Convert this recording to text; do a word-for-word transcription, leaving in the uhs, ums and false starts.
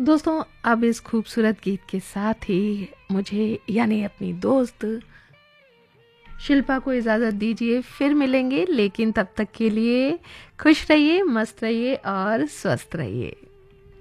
दोस्तों, अब इस खूबसूरत गीत के साथ ही मुझे यानी अपनी दोस्त शिल्पा को इजाज़त दीजिए। फिर मिलेंगे, लेकिन तब तक के लिए खुश रहिए, मस्त रहिए और स्वस्थ रहिए।